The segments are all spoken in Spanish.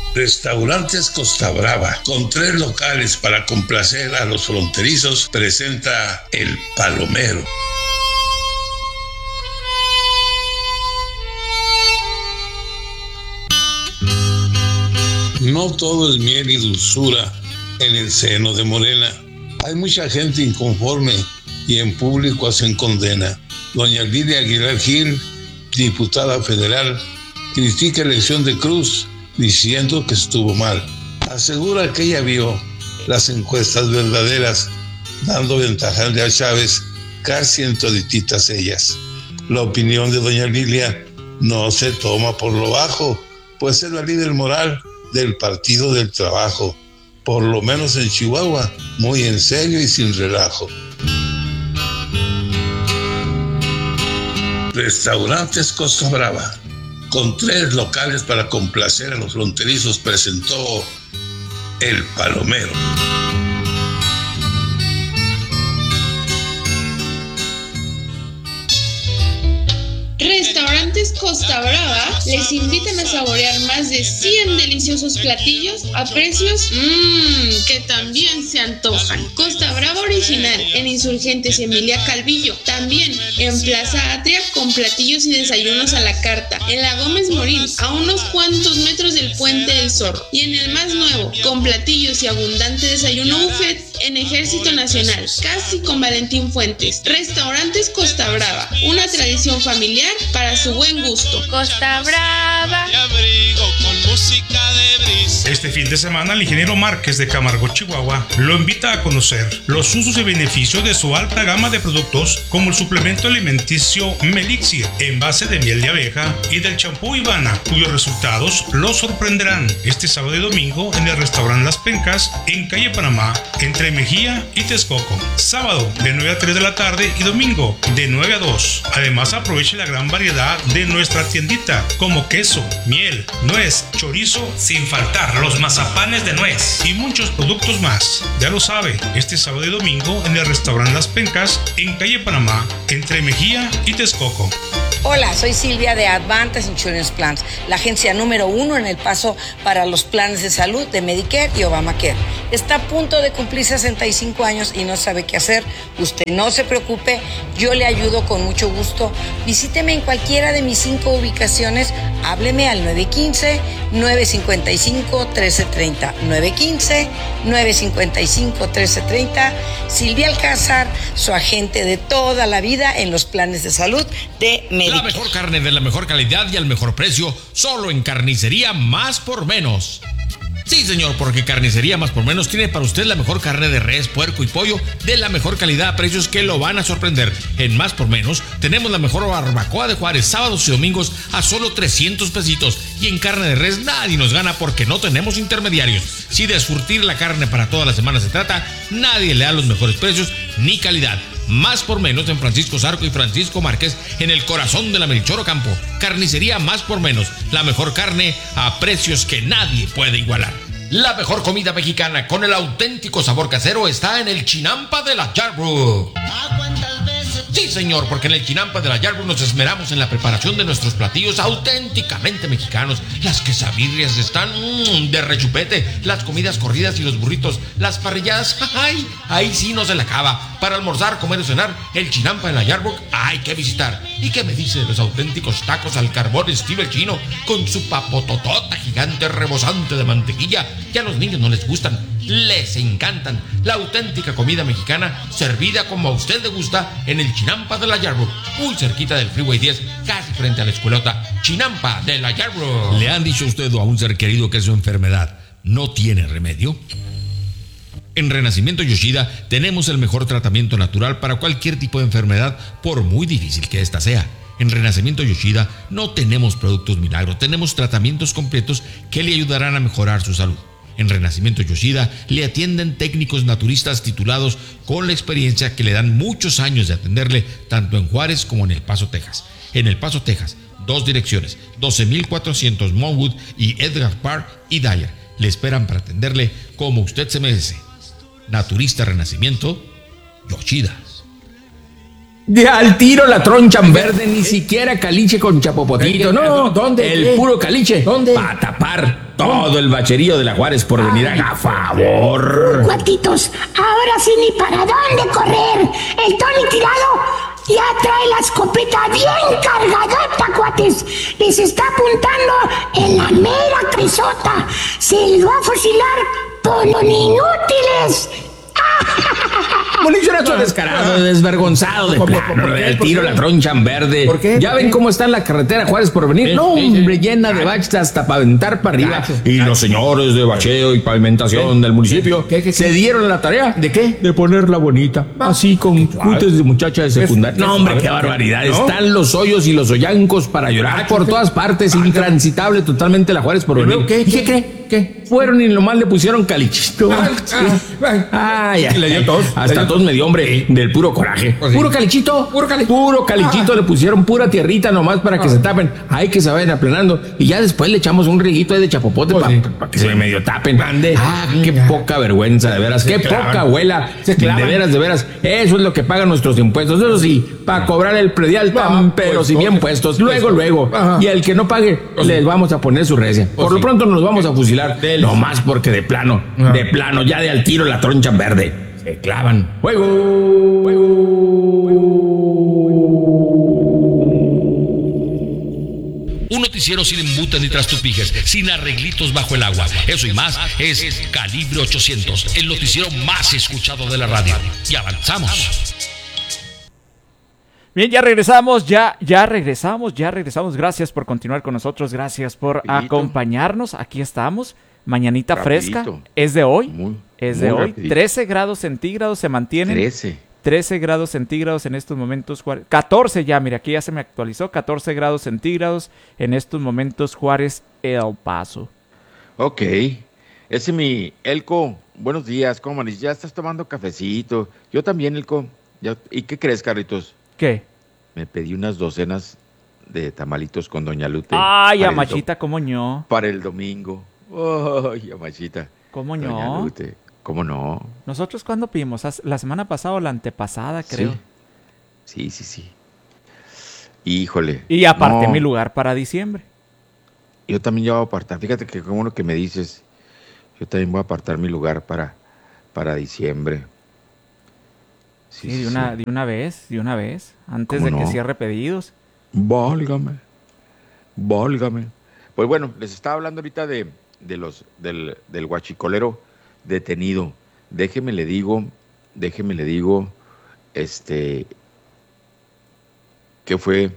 Restaurantes Costa Brava, con 3 locales para complacer a los fronterizos, presenta El Palomero. No todo es miel y dulzura en el seno de Morena. Hay mucha gente inconforme y en público hacen condena. Doña Lidia Aguilar Gil, diputada federal, critica elección de Cruz diciendo que estuvo mal. Asegura que ella vio las encuestas verdaderas, dando ventaja a Chávez casi en todititas ellas. La opinión de doña Lilia no se toma por lo bajo, pues es la líder moral del Partido del Trabajo, por lo menos en Chihuahua, muy en serio y sin relajo. Restaurantes Costa Brava, con 3 locales para complacer a los fronterizos, presentó El Palomero. Restaurantes Costa Brava les invitan a saborear más de 100 deliciosos platillos a precios que también se antojan. Costa Brava original en Insurgentes Emilia Calvillo, también en Plaza Atria con platillos y desayunos a la carta, en la Gómez Morín a unos cuantos metros del Puente del Zorro, y en el más nuevo con platillos y abundante desayuno buffet en Ejército Nacional, casi con Valentín Fuentes. Restaurantes Costa Brava, una tradición familiar para su buen gusto. Costa Brava. Este fin de semana el ingeniero Márquez de Camargo, Chihuahua, lo invita a conocer los usos y beneficios de su alta gama de productos, como el suplemento alimenticio Melixir en base de miel de abeja y del champú Ivana, cuyos resultados lo sorprenderán este sábado y domingo en el restaurante Las Pencas en calle Panamá, entre Mejía y Texcoco. Sábado de 9 a 3 de la tarde y domingo de 9 a 2. Además, aproveche la gran variedad de nuestra tiendita, como queso, miel, nuez, chorizo, sin faltar los mazapanes de nuez y muchos productos más. Ya lo sabe, este sábado y domingo en el restaurante Las Pencas en calle Panamá, entre Mejía y Texcoco. Hola, soy Silvia de Advantage Insurance Plans, la agencia número 1 en El Paso para los planes de salud de Medicare y Obamacare. Está a punto de cumplir 65 años y no sabe qué hacer. Usted no se preocupe, yo le ayudo con mucho gusto. Visíteme en cualquiera de mis 5 ubicaciones. Hábleme al 915-955-1330. 915-955-1330. Silvia Alcázar, su agente de toda la vida en los planes de salud de Medicare. La mejor carne de la mejor calidad y al mejor precio, solo en Carnicería Más por Menos. Sí, señor, porque Carnicería Más por Menos tiene para usted la mejor carne de res, puerco y pollo de la mejor calidad a precios que lo van a sorprender. En Más por Menos tenemos la mejor barbacoa de Juárez, sábados y domingos a solo 300 pesitos. Y en carne de res nadie nos gana porque no tenemos intermediarios. Si de surtir la carne para toda la semana se trata, nadie le da los mejores precios ni calidad. Más por Menos en Francisco Zarco y Francisco Márquez, en el corazón de la Melchor Ocampo. Carnicería Más por Menos, la mejor carne a precios que nadie puede igualar. La mejor comida mexicana con el auténtico sabor casero está en el Chinampa de la Yarbrough. Sí, señor, porque en el Chinampa de la Yarbrough nos esmeramos en la preparación de nuestros platillos auténticamente mexicanos. Las quesabirrias están de rechupete, las comidas corridas y los burritos, las parrilladas, ¡ay! Ahí sí no se le acaba. Para almorzar, comer o cenar, el Chinampa de la Yarbrough hay que visitar. ¿Y qué me dice de los auténticos tacos al carbón estilo el chino, con su papototota gigante rebosante de mantequilla, que a los niños no les gustan, les encantan? La auténtica comida mexicana servida como a usted le gusta en el Chinampa de la Yarbrough, muy cerquita del Freeway 10, casi frente a la escuelota. Chinampa de la Yarbrough. ¿Le han dicho a usted o a un ser querido que su enfermedad no tiene remedio? En Renacimiento Yoshida tenemos el mejor tratamiento natural para cualquier tipo de enfermedad, por muy difícil que ésta sea. En Renacimiento Yoshida no tenemos productos milagro, tenemos tratamientos completos que le ayudarán a mejorar su salud. En Renacimiento Yoshida le atienden técnicos naturistas titulados con la experiencia que le dan muchos años de atenderle tanto en Juárez como en El Paso, Texas. En El Paso, Texas, 2 direcciones, 12,400 Monwood y Edgar Park y Dyer. Le esperan para atenderle como usted se merece. Naturista Renacimiento Yoshida. De al tiro la tronchan verde, ni siquiera caliche con chapopotito, no. ¿Dónde? El puro caliche. ¿Dónde? Pa' tapar. Todo el bacherío de la Juárez por venir, haga favor. Cuatitos, ahora sí ni para dónde correr. El Tony Tirado ya trae la escopeta bien cargadota, cuates. Les está apuntando en la mera crisota. Se les va a fusilar por los inútiles. Molichorazo descarado, desvergonzado de plano, el tiro la troncha en verde. ¿Por qué? ¿Ya ven cómo está la carretera Juárez por venir? No, hombre, llena de baches hasta para aventar para arriba. Y los señores de bacheo y pavimentación del municipio se dieron la tarea. ¿De qué? De ponerla bonita, así con cutes de muchacha de secundaria. No, hombre, qué barbaridad. Están los hoyos y los hoyancos para llorar por todas partes, intransitable totalmente la Juárez por venir. ¿Qué? Fueron y nomás le pusieron calichito. Le dio tos. Hasta tos me dio, hombre, del puro coraje. Puro calichito. Puro calichito. Le pusieron pura tierrita nomás para que se tapen. Hay que se vayan aplanando. Y ya después le echamos un riguito ahí de chapopote para que se medio tapen. Qué poca vergüenza, de veras. Qué poca abuela. De veras. Eso es lo que pagan nuestros impuestos. Eso sí, para cobrar el predial pero si bien puestos. Luego. Y el que no pague, les vamos a poner su recia. Por lo pronto nos vamos a fusilar. Nomás porque de plano, ya de al tiro la troncha verde. Se clavan. ¡Juego! Un noticiero sin embutes ni trastupijes, sin arreglitos bajo el agua. Eso y más es Calibre 800, el noticiero más escuchado de la radio. Y avanzamos. Bien, ya regresamos. Gracias por continuar con nosotros, gracias por acompañarnos. Aquí estamos. Mañanita fresca, es de hoy, rapidito. 13 grados centígrados se mantienen. 13 grados centígrados en estos momentos. 14 ya, mira, aquí ya se me actualizó. 14 grados centígrados en estos momentos Juárez, El Paso. Ok, ese mi Elco, buenos días, ¿cómo andas? Ya estás tomando cafecito. Yo también, Elco. ¿Y qué crees, Carlitos? ¿Qué? Me pedí unas docenas de tamalitos con Doña Lute. Ay, Amachita, ¿cómo no? Para el domingo. Ay, Amachita. ¿Cómo no? Doña Lute, ¿cómo no? ¿Nosotros cuándo pedimos? ¿La semana pasada o la antepasada, creo? Sí. Híjole. Y aparté mi lugar para diciembre. Yo también ya voy a apartar. Fíjate que como lo que me dices, yo también voy a apartar mi lugar para diciembre. Sí, de una vez, antes de que cierre pedidos. Válgame. Pues bueno, les estaba hablando ahorita del huachicolero detenido. Déjeme le digo, ¿qué fue?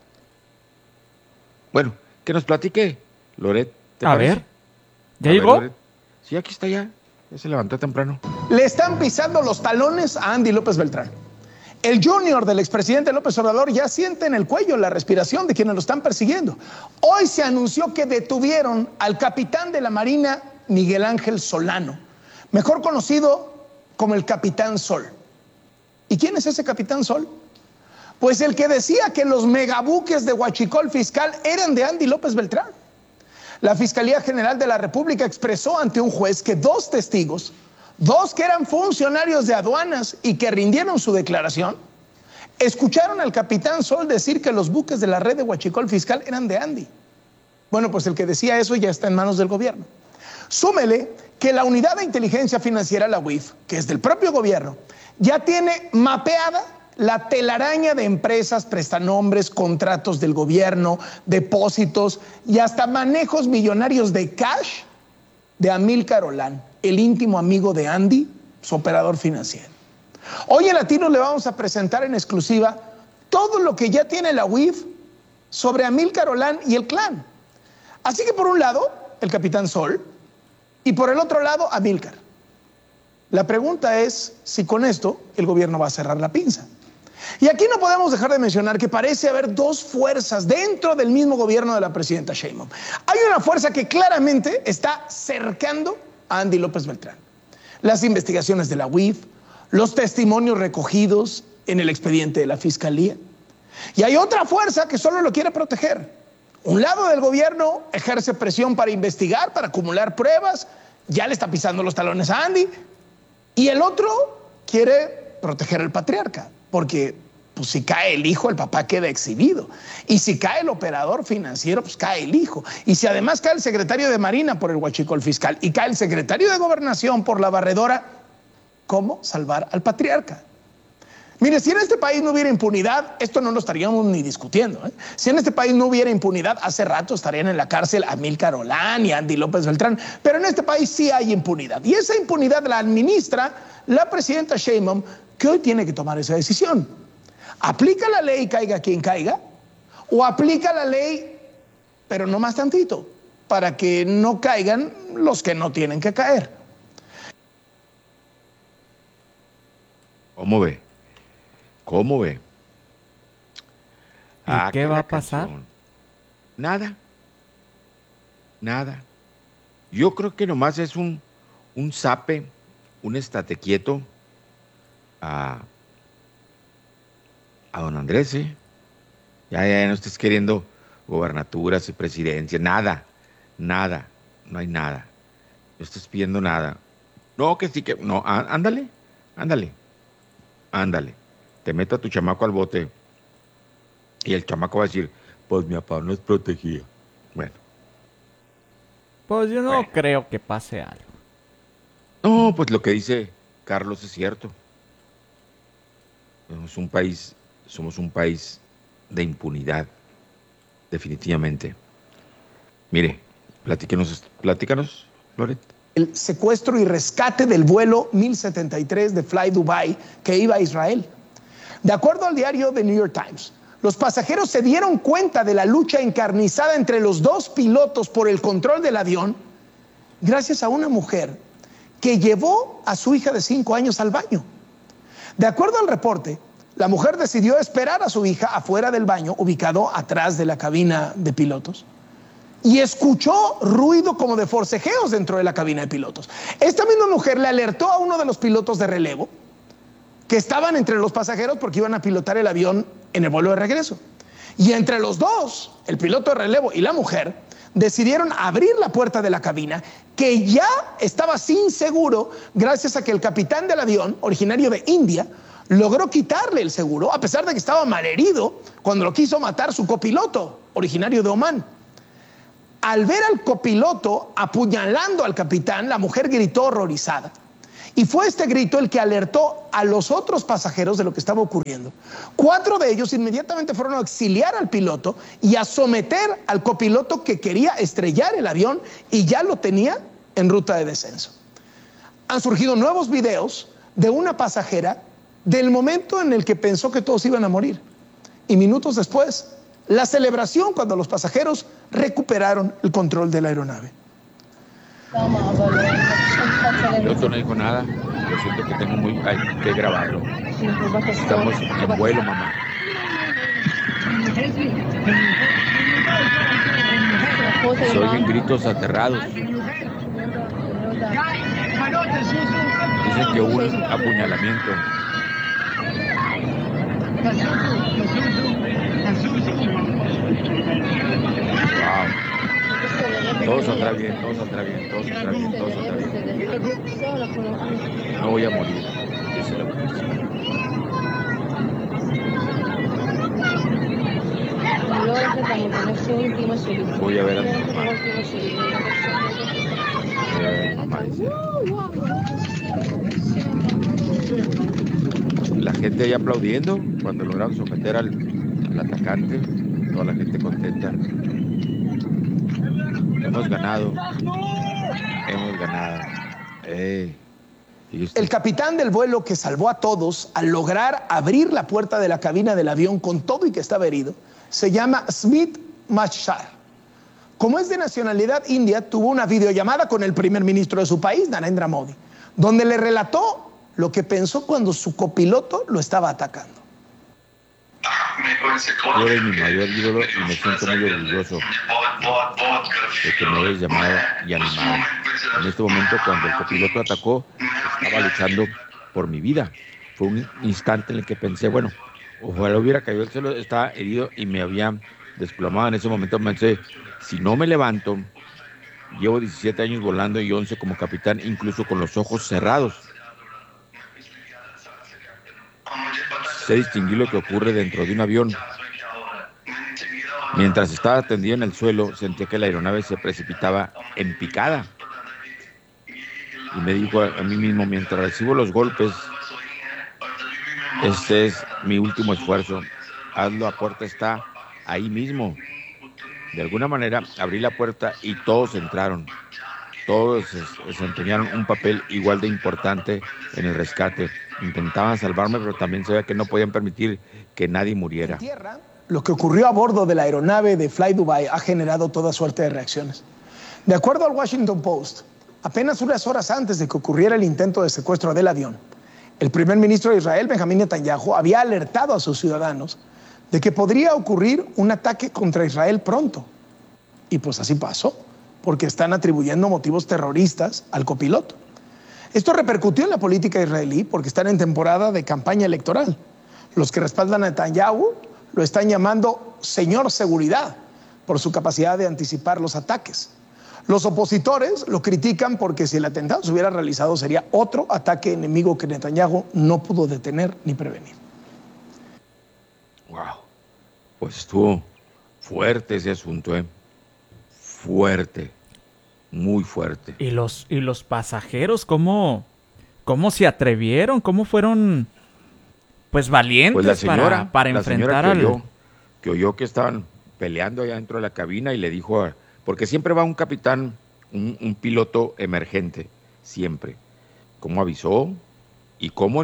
Bueno, que nos platique, Loret. A ver, ¿ya llegó? Loret. Sí, aquí está ya se levantó temprano. Le están pisando los talones a Andy López Beltrán. El junior del expresidente López Obrador ya siente en el cuello la respiración de quienes lo están persiguiendo. Hoy se anunció que detuvieron al capitán de la Marina, Miguel Ángel Solano, mejor conocido como el Capitán Sol. ¿Y quién es ese Capitán Sol? Pues el que decía que los megabuques de Huachicol Fiscal eran de Andy López Beltrán. La Fiscalía General de la República expresó ante un juez que dos testigos, dos que eran funcionarios de aduanas y que rindieron su declaración, escucharon al Capitán Sol decir que los buques de la red de Huachicol Fiscal eran de Andy. Bueno, pues el que decía eso ya está en manos del gobierno. Súmele que la Unidad de Inteligencia Financiera, la UIF, que es del propio gobierno, ya tiene mapeada la telaraña de empresas, prestanombres, contratos del gobierno, depósitos y hasta manejos millonarios de cash de Amílcar Olán, el íntimo amigo de Andy, su operador financiero. Hoy en Latino le vamos a presentar en exclusiva todo lo que ya tiene la UIF sobre Amílcar Olán y el clan. Así que por un lado, el Capitán Sol, y por el otro lado, Amílcar. La pregunta es si con esto el gobierno va a cerrar la pinza. Y aquí no podemos dejar de mencionar que parece haber dos fuerzas dentro del mismo gobierno de la presidenta Sheinbaum. Hay una fuerza que claramente está cercando a Andy López Beltrán. Las investigaciones de la UIF, los testimonios recogidos en el expediente de la Fiscalía. Y hay otra fuerza que solo lo quiere proteger. Un lado del gobierno ejerce presión para investigar, para acumular pruebas, ya le está pisando los talones a Andy. Y el otro quiere proteger al patriarca, porque pues si cae el hijo, el papá queda exhibido. Y si cae el operador financiero, pues cae el hijo. Y si además cae el secretario de Marina por el huachicol fiscal y cae el secretario de Gobernación por la barredora, ¿cómo salvar al patriarca? Mire, si en este país no hubiera impunidad, esto no lo estaríamos ni discutiendo, ¿eh? Si en este país no hubiera impunidad, hace rato estarían en la cárcel Amílcar Olán y Andy López Beltrán. Pero en este país sí hay impunidad. Y esa impunidad la administra la presidenta Sheinbaum, que hoy tiene que tomar esa decisión. ¿Aplica la ley caiga quien caiga? ¿O aplica la ley, pero no más tantito, para que no caigan los que no tienen que caer? ¿Cómo ve? ¿Cómo ve? ¿Y qué va a pasar? Nada. Nada. Yo creo que nomás es un zape, un estate quieto a don Andrés, ¿eh? Ya no estés queriendo gobernaturas y presidencia, nada, no hay nada. No estás pidiendo nada. No, que sí que, no, ándale. Te meto a tu chamaco al bote y el chamaco va a decir, pues mi papá nos protegía. Bueno. Pues yo no creo que pase algo. No, pues lo que dice Carlos es cierto. Somos un país de impunidad, definitivamente. Mire, platícanos, Loret. El secuestro y rescate del vuelo 1073 de Fly Dubai que iba a Israel. De acuerdo al diario The New York Times, los pasajeros se dieron cuenta de la lucha encarnizada entre los dos pilotos por el control del avión gracias a una mujer que llevó a su hija de 5 años al baño. De acuerdo al reporte, la mujer decidió esperar a su hija afuera del baño, ubicado atrás de la cabina de pilotos, y escuchó ruido como de forcejeos dentro de la cabina de pilotos. Esta misma mujer le alertó a uno de los pilotos de relevo que estaban entre los pasajeros porque iban a pilotar el avión en el vuelo de regreso. Y entre los dos, el piloto de relevo y la mujer, decidieron abrir la puerta de la cabina, que ya estaba sin seguro gracias a que el capitán del avión, originario de India, logró quitarle el seguro, a pesar de que estaba malherido cuando lo quiso matar su copiloto, originario de Omán. Al ver al copiloto apuñalando al capitán, la mujer gritó horrorizada. Y fue este grito el que alertó a los otros pasajeros de lo que estaba ocurriendo. 4 de ellos inmediatamente fueron a auxiliar al piloto y a someter al copiloto que quería estrellar el avión y ya lo tenía en ruta de descenso. Han surgido nuevos videos de una pasajera del momento en el que pensó que todos iban a morir. Y minutos después, la celebración cuando los pasajeros recuperaron el control de la aeronave. Yo no dijo nada. Yo siento que tengo que grabarlo. Estamos en vuelo, mamá. Se oyen gritos aterrados. Dicen que hubo un apuñalamiento. Wow. Todo saldrá bien. No voy a morir, dice la policía. Voy a ver a mi mamá. Dice. La gente ahí aplaudiendo cuando lograron someter al atacante. Toda la gente contenta. Hemos ganado. El capitán del vuelo que salvó a todos al lograr abrir la puerta de la cabina del avión con todo y que estaba herido, se llama Smith Machar. Como es de nacionalidad india, tuvo una videollamada con el primer ministro de su país, Narendra Modi, donde le relató lo que pensó cuando su copiloto lo estaba atacando. Tú eres mi mayor ídolo y me siento muy orgulloso de que me hayas llamado y animado. En este momento, cuando el copiloto atacó, estaba luchando por mi vida. Fue un instante en el que pensé, bueno, ojalá hubiera caído el cielo, estaba herido y me había desplomado. En ese momento pensé, si no me levanto, llevo 17 años volando y 11 como capitán, incluso con los ojos cerrados. sé distinguir lo que ocurre dentro de un avión. Mientras estaba tendido en el suelo, sentía que la aeronave se precipitaba en picada. Y me dijo a mí mismo, mientras recibo los golpes, este es mi último esfuerzo. Hazlo, la puerta está ahí mismo. De alguna manera abrí la puerta y todos entraron. Todos desempeñaron un papel igual de importante en el rescate. Intentaban salvarme, pero también sabía que no podían permitir que nadie muriera. En tierra, lo que ocurrió a bordo de la aeronave de Fly Dubai ha generado toda suerte de reacciones. De acuerdo al Washington Post, apenas unas horas antes de que ocurriera el intento de secuestro del avión, el primer ministro de Israel, Benjamín Netanyahu, había alertado a sus ciudadanos de que podría ocurrir un ataque contra Israel pronto. Y pues así pasó, porque están atribuyendo motivos terroristas al copiloto. Esto repercutió en la política israelí porque están en temporada de campaña electoral. Los que respaldan a Netanyahu lo están llamando señor seguridad por su capacidad de anticipar los ataques. Los opositores lo critican porque si el atentado se hubiera realizado sería otro ataque enemigo que Netanyahu no pudo detener ni prevenir. Wow, pues estuvo fuerte ese asunto, fuerte, muy fuerte. ¿Y los pasajeros cómo se atrevieron? ¿Cómo fueron pues valientes pues la señora, para enfrentar que oyó que estaban peleando allá dentro de la cabina y le dijo, porque siempre va un capitán, un piloto emergente, siempre. ¿Cómo avisó? Y cómo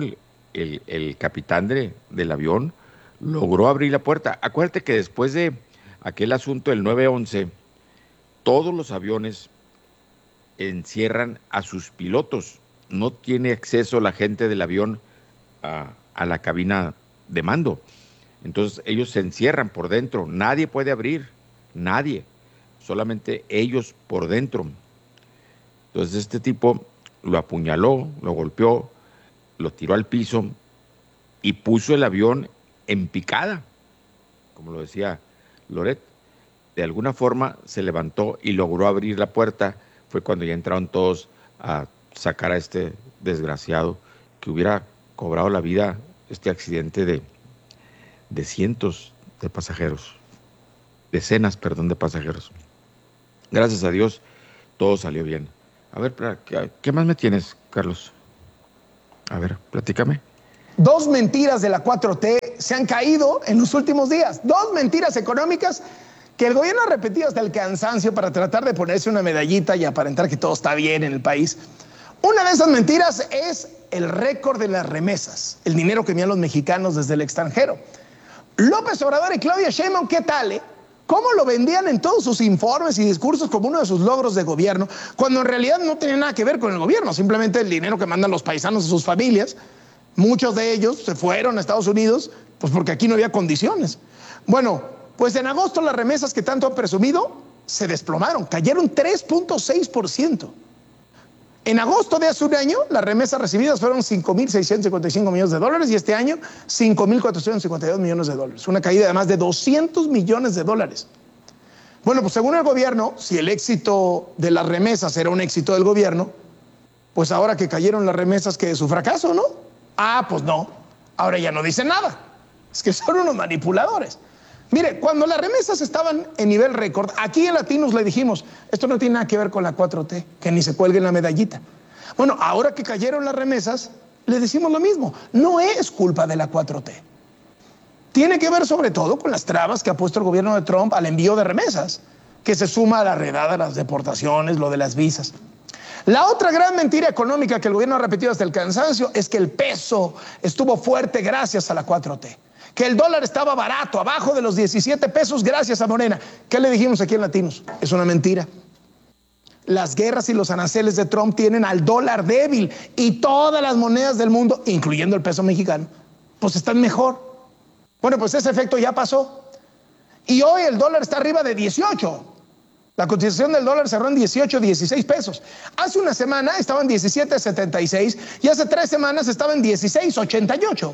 el capitán del avión logró abrir la puerta. Acuérdate que después de aquel asunto del 9/11, todos los aviones encierran a sus pilotos. No tiene acceso la gente del avión a la cabina de mando. Entonces ellos se encierran por dentro. Nadie puede abrir, nadie. Solamente ellos por dentro. Entonces este tipo lo apuñaló, lo golpeó, lo tiró al piso y puso el avión en picada, como lo decía Loret. De alguna forma se levantó y logró abrir la puerta. Fue cuando ya entraron todos a sacar a este desgraciado que hubiera cobrado la vida, este accidente de cientos de pasajeros, decenas, de pasajeros. Gracias a Dios, todo salió bien. A ver, ¿qué más me tienes, Carlos? A ver, platícame. 2 mentiras de la 4T se han caído en los últimos días. 2 mentiras económicas que el gobierno ha repetido hasta el cansancio para tratar de ponerse una medallita y aparentar que todo está bien en el país. Una de esas mentiras es el récord de las remesas, el dinero que envían los mexicanos desde el extranjero. López Obrador y Claudia Sheinbaum, ¿qué tal, ¿Cómo lo vendían en todos sus informes y discursos como uno de sus logros de gobierno, cuando en realidad no tiene nada que ver con el gobierno, simplemente el dinero que mandan los paisanos a sus familias? Muchos de ellos se fueron a Estados Unidos pues porque aquí no había condiciones. Bueno, pues en agosto las remesas que tanto han presumido se desplomaron, cayeron 3.6%. En agosto de hace un año, las remesas recibidas fueron $5.655 millones y este año $5.452 millones. Una caída de más de $200 millones. Bueno, pues según el gobierno, si el éxito de las remesas era un éxito del gobierno, pues ahora que cayeron las remesas, que es su fracaso, ¿no? Pues no, ahora ya no dicen nada. Es que son unos manipuladores. Mire, cuando las remesas estaban en nivel récord, aquí en Latinos le dijimos, esto no tiene nada que ver con la 4T, que ni se cuelgue en la medallita. Bueno, ahora que cayeron las remesas, le decimos lo mismo, no es culpa de la 4T. Tiene que ver sobre todo con las trabas que ha puesto el gobierno de Trump al envío de remesas, que se suma a la redada, las deportaciones, lo de las visas. La otra gran mentira económica que el gobierno ha repetido hasta el cansancio es que el peso estuvo fuerte gracias a la 4T. Que el dólar estaba barato, abajo de los 17 pesos gracias a Morena. ¿Qué le dijimos aquí en Latinos? Es una mentira. Las guerras y los aranceles de Trump tienen al dólar débil y todas las monedas del mundo, incluyendo el peso mexicano, pues están mejor. Bueno, pues ese efecto ya pasó. Y hoy el dólar está arriba de 18. La cotización del dólar cerró en 18, 16 pesos. Hace una semana estaba en 17.76 y hace 3 semanas estaba en 16.88.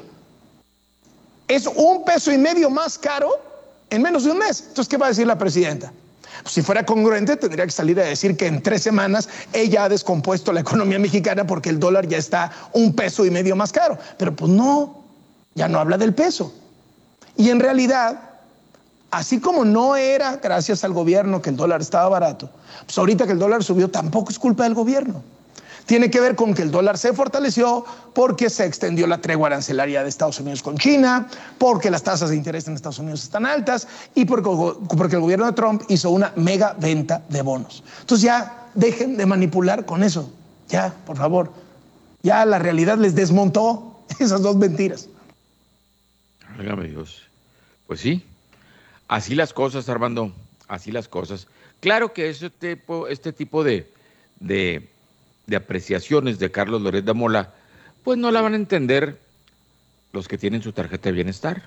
Es $1.50 pesos más caro en menos de un mes. Entonces, ¿qué va a decir la presidenta? Pues si fuera congruente, tendría que salir a decir que en 3 semanas ella ha descompuesto la economía mexicana porque el dólar ya está $1.50 pesos más caro. Pero pues no, ya no habla del peso. Y en realidad, así como no era gracias al gobierno que el dólar estaba barato, pues ahorita que el dólar subió tampoco es culpa del gobierno. Tiene que ver con que el dólar se fortaleció porque se extendió la tregua arancelaria de Estados Unidos con China, porque las tasas de interés en Estados Unidos están altas y porque el gobierno de Trump hizo una mega venta de bonos. Entonces ya dejen de manipular con eso. Ya, por favor. Ya la realidad les desmontó esas dos mentiras. Válgame Dios. Pues sí, así las cosas, Armando, así las cosas. Claro que este tipo de apreciaciones de Carlos Loret de Mola, pues no la van a entender los que tienen su tarjeta de bienestar.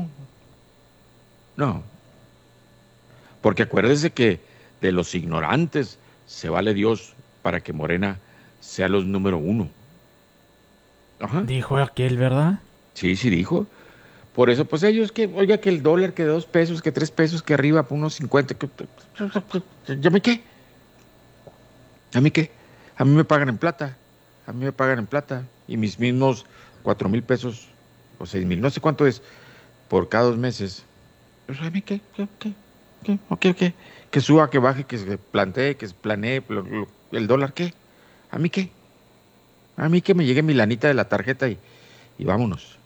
No. Porque acuérdese que de los ignorantes se vale Dios para que Morena sea los número 1. Ajá. Dijo aquel, ¿verdad? Sí, dijo. Por eso, pues ellos que, oiga, que el dólar, que 2 pesos, que 3 pesos, que arriba, por unos 50, ¿ya me qué? ¿A mí qué? A mí me pagan en plata. Y mis mismos 4,000 pesos o 6,000, no sé cuánto es, por cada 2 meses. Pues a mí qué. ¿Qué? Que suba, que baje, que se plantee, que se planee, el dólar, ¿qué? ¿A mí qué? A mí que me llegue mi lanita de la tarjeta y vámonos.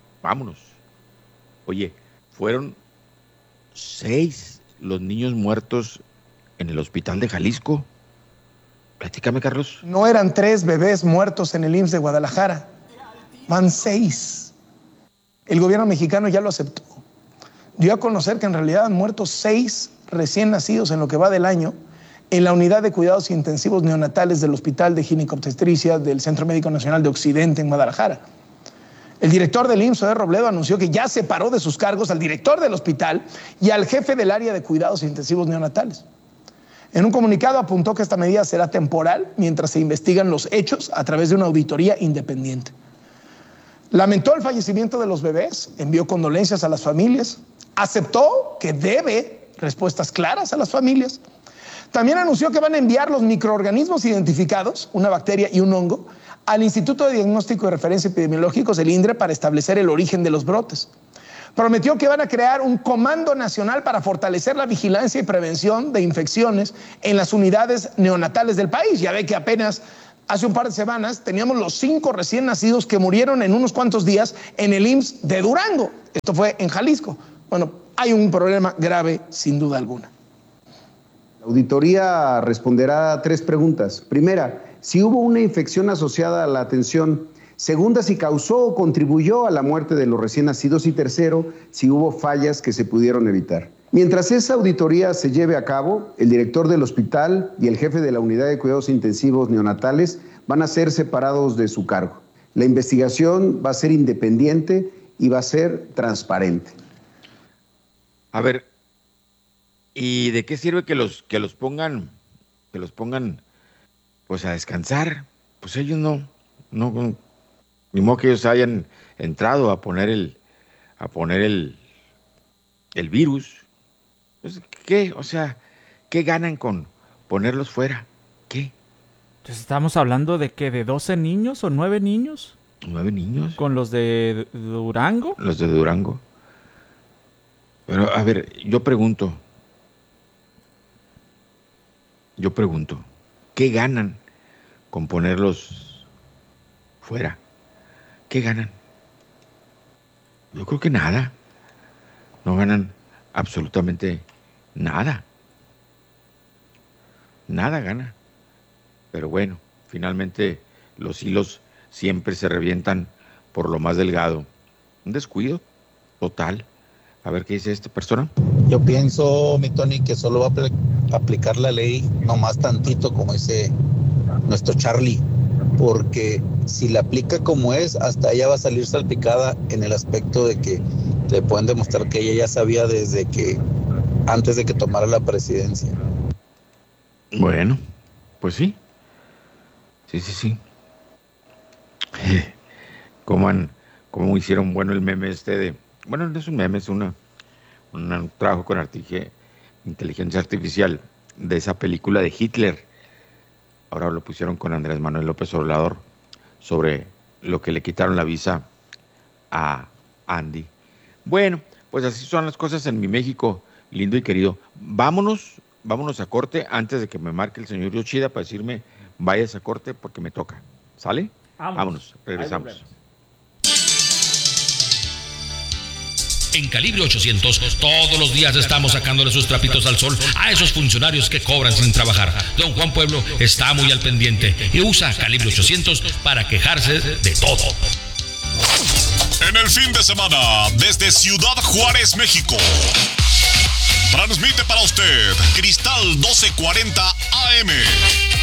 Oye, fueron 6 los niños muertos en el hospital de Jalisco. Platícame, Carlos. No eran 3 bebés muertos en el IMSS de Guadalajara. Van 6. El gobierno mexicano ya lo aceptó. Dio a conocer que en realidad han muerto 6 recién nacidos en lo que va del año en la unidad de cuidados intensivos neonatales del Hospital de Ginecobstetricia del Centro Médico Nacional de Occidente en Guadalajara. El director del IMSS, Zoé Robledo, anunció que ya separó de sus cargos al director del hospital y al jefe del área de cuidados intensivos neonatales. En un comunicado apuntó que esta medida será temporal mientras se investigan los hechos a través de una auditoría independiente. Lamentó el fallecimiento de los bebés, envió condolencias a las familias, aceptó que debe respuestas claras a las familias. También anunció que van a enviar los microorganismos identificados, una bacteria y un hongo, al Instituto de Diagnóstico y Referencia Epidemiológicos, el INDRE, para establecer el origen de los brotes. Prometió que van a crear un comando nacional para fortalecer la vigilancia y prevención de infecciones en las unidades neonatales del país. Ya ve que apenas hace un par de semanas teníamos los 5 recién nacidos que murieron en unos cuantos días en el IMSS de Durango. Esto fue en Jalisco. Bueno, hay un problema grave sin duda alguna. La auditoría responderá a 3 preguntas. Primera, si hubo una infección asociada a la atención. Segunda, si causó o contribuyó a la muerte de los recién nacidos. Y tercero, si hubo fallas que se pudieron evitar. Mientras esa auditoría se lleve a cabo, el director del hospital y el jefe de la unidad de cuidados intensivos neonatales van a ser separados de su cargo. La investigación va a ser independiente y va a ser transparente. A ver, ¿y de qué sirve que los pongan pues a descansar? Pues ellos no, ni modo que ellos hayan entrado a poner el virus. Pues, ¿qué? O sea, ¿qué ganan con ponerlos fuera? ¿Qué? Entonces estamos hablando de que de 12 niños o 9 niños. 9 niños. ¿Con los de Durango? Los de Durango. Pero, a ver, yo pregunto, ¿qué ganan con ponerlos fuera? ¿Qué ganan? Yo creo que nada. No ganan absolutamente nada. Nada gana. Pero bueno, finalmente los hilos siempre se revientan por lo más delgado. Un descuido total. A ver qué dice esta persona. Yo pienso, mi Tony, que solo va a aplicar la ley nomás tantito, como dice nuestro Charlie, porque si la aplica como es, hasta ella va a salir salpicada en el aspecto de que le pueden demostrar que ella ya sabía desde que antes de que tomara la presidencia. Bueno, pues sí. Sí. ¿Cómo hicieron bueno el meme de... Bueno, no es un meme, es un trabajo con inteligencia artificial de esa película de Hitler. Ahora lo pusieron con Andrés Manuel López Obrador sobre lo que le quitaron la visa a Andy. Bueno, pues así son las cosas en mi México lindo y querido. Vámonos a corte antes de que me marque el señor Yoshida para decirme vayas a corte porque me toca. ¿Sale? Vámonos, regresamos. En Calibre 800, todos los días estamos sacándole sus trapitos al sol a esos funcionarios que cobran sin trabajar. Don Juan Pueblo está muy al pendiente y usa Calibre 800 para quejarse de todo. En el fin de semana, desde Ciudad Juárez, México, transmite para usted Cristal 1240 AM.